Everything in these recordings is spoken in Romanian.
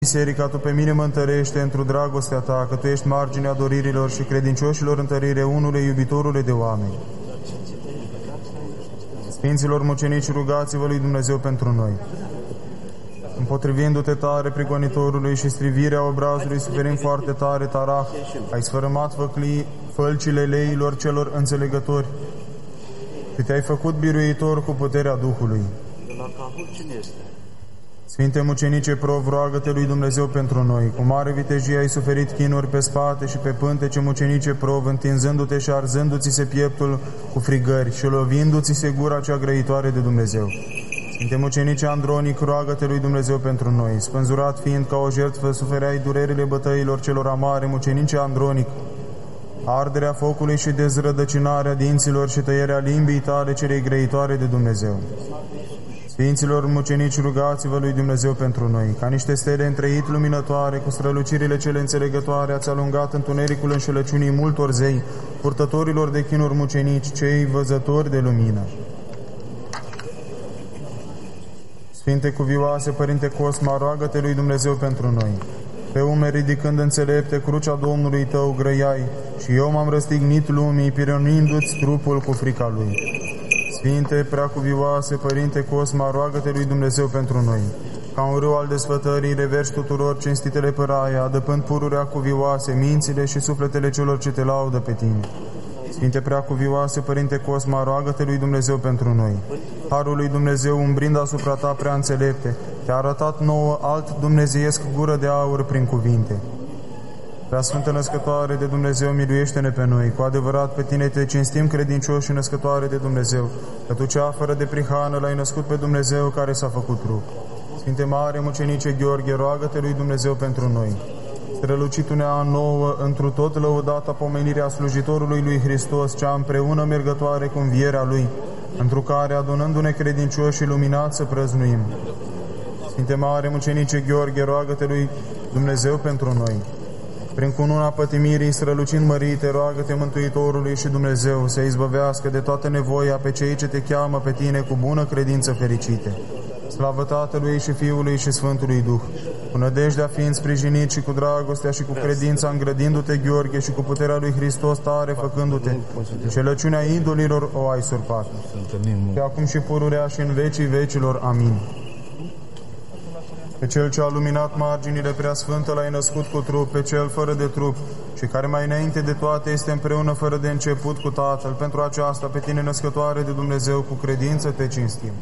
Biserica, Tu pe mine mă întărește într-o dragostea Ta, că Tu ești marginea doririlor și credincioșilor întărire, unule iubitorule de oameni. Sfinților mucenici, rugați-vă lui Dumnezeu pentru noi. Împotrivindu-te tare prigonitorului și strivirea obrazului, suferim foarte tare, Tarah, ai sfărâmat fălcile leilor celor înțelegători și Te-ai făcut biruitor cu puterea Duhului. Sfinte mucenice Prov, roagă-te lui Dumnezeu pentru noi. Cu mare vitejie ai suferit chinuri pe spate și pe pântece, mucenice Prov, întinzându-te și arzându-ți se pieptul cu frigări și lovindu-ți se gura cea grăitoare de Dumnezeu. Sfinte mucenice Andronic, roagă-te lui Dumnezeu pentru noi. Spânzurat fiind ca o jertfă, sufereai durerile bătăilor celor amare, mucenice Andronic. Arderea focului și dezrădăcinarea dinților și tăierea limbii tale celei grăitoare de Dumnezeu. Sfinților mucenici, rugați-vă lui Dumnezeu pentru noi. Ca niște stele întreit luminătoare, cu strălucirile cele înțelegătoare, ați alungat întunericul înșelăciunii multor zei, purtătorilor de chinuri mucenici, cei văzători de lumină. Sfinte cuvioase, Părinte Cosma, roagă-te lui Dumnezeu pentru noi. Pe umeri ridicând înțelepte, crucea Domnului tău grăiai, și eu m-am răstignit lumii, pironindu-ți trupul cu frica lui. Sfinte preacuvioase, Părinte Cosma, roagă-te lui Dumnezeu pentru noi. Ca un râu al desfătării, reverși tuturor cinstitele păraia, adăpând pururea cuvioase, mințile și sufletele celor ce te laudă pe tine. Sfinte preacuvioase, Părinte Cosma, roagă-te lui Dumnezeu pentru noi. Harul lui Dumnezeu, umbrind asupra ta prea înțelepte, te-a arătat nouă alt dumnezeiesc gură de aur prin cuvinte. Prea Sfântă Născătoare de Dumnezeu, miluiește-ne pe noi. Cu adevărat pe tine te cinstim, credincioși și născătoare de Dumnezeu, că tu cea fără de prihană l-ai născut pe Dumnezeu care s-a făcut trup. Sfinte Mare Mucenice Gheorghe, roagă-te lui Dumnezeu pentru noi. Strălucitu-ne-a nouă întru tot lăudata pomenirea slujitorului lui Hristos, cea împreună mergătoare cu învierea lui, întru care, adunându-ne credincioși și luminați, să prăznuim. Sfinte Mare Mucenice Gheorghe, roagă-te lui Dumnezeu pentru noi. Prin cununa pătimirii, strălucind mărite, roagă-te Mântuitorului și Dumnezeu să izbăvească de toată nevoia pe cei ce te cheamă pe tine cu bună credință fericite. Slavă Tatălui și Fiului și Sfântului Duh, cu nădejdea fiind sprijinit și cu dragostea și cu credința îngrădindu-te, Gheorghe, și cu puterea lui Hristos tare făcându-te, înșelăciunea idolilor o ai surpat. Și acum și pururea și în vecii vecilor. Amin. Pe Cel ce a luminat marginile preasfântă l-ai născut cu trup, pe Cel fără de trup și care mai înainte de toate este împreună fără de început cu Tatăl. Pentru aceasta, pe tine, născătoare de Dumnezeu, cu credință te cinstim.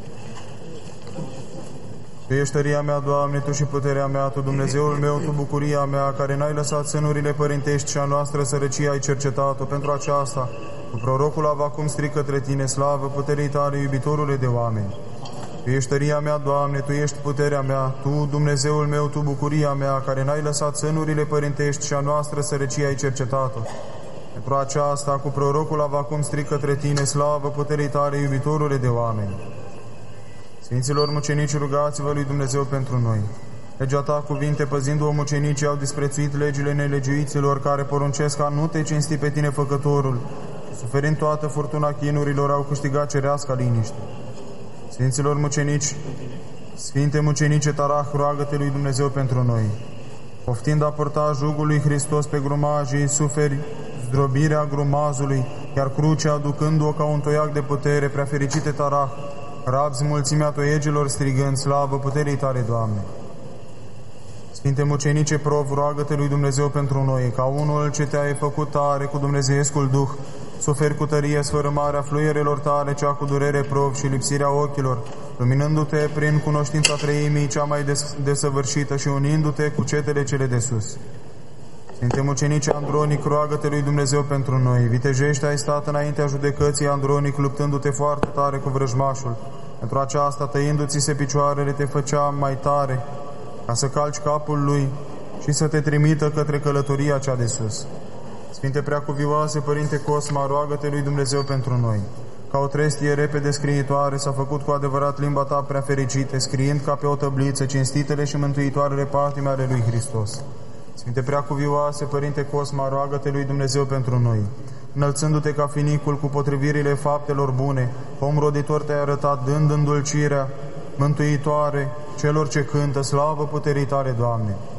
Tu ești tăria mea, Doamne, Tu și puterea mea, Tu Dumnezeul meu, Tu bucuria mea, care n-ai lăsat sânurile părintești și a noastră sărăcie ai cercetat-o. Pentru aceasta, cu prorocul Avacum strig către Tine, slavă puterii Tale, iubitorule de oameni. Tu ești tăria mea, Doamne, Tu ești puterea mea, Tu, Dumnezeul meu, Tu bucuria mea, care n-ai lăsat sânurile părintești și a noastră sărăcie ai cercetat-o. Pentru aceasta, cu prorocul Avacum strig către Tine, slavă puterii Tale, iubitorule de oameni. Sfinților mucenici, rugați-vă lui Dumnezeu pentru noi. Legea Ta cuvinte, păzindu-o mucenicii, au disprețuit legile nelegiuiților care poruncesc a nu te cinsti pe Tine Făcătorul, suferind toată furtuna chinurilor, au câștigat cerească liniște. Sfinților mucenici, Sfinte mucenice Tarah, roagă-te lui Dumnezeu pentru noi. Poftind a purta jugul lui Hristos pe grumajii, suferi zdrobirea grumazului, iar crucea aducând-o ca un toiac de putere, prea fericite Tarah, rabzi mulțimea toiegilor strigând, slavă puterii Tale, Doamne. Sfinte mucenice Prov, roagă-te lui Dumnezeu pentru noi, ca unul ce te-ai făcut tare cu dumnezeiescul Duh, suferi cu tărie sfărâmarea fluierelor Tale, cea cu durere Prov și lipsirea ochilor, luminându-te prin cunoștința treimii cea mai desăvârșită și unindu-te cu cetele cele de sus. Sfinte mucenice Andronic, roagă-te lui Dumnezeu pentru noi. Vitejește ai stat înaintea judecății, Andronic, luptându-te foarte tare cu vrăjmașul. Pentru aceasta, tăindu-ți se picioarele, te făcea mai tare, ca să calci capul lui și să te trimită către călătoria cea de sus. Sfinte preacuvioase, Părinte Cosma, roagă-te lui Dumnezeu pentru noi. Ca o trestie repede scriitoare s-a făcut cu adevărat limba Ta prea fericite, scriind ca pe o tăbliță cinstitele și mântuitoarele patime ale lui Hristos. Sfinte preacuvioase, Părinte Cosma, roagă-te lui Dumnezeu pentru noi. Înălțându-te ca finicul cu potrivirile faptelor bune, om roditor te-ai arătat, dând îndulcirea mântuitoare celor ce cântă slavă puterii tale, Doamne.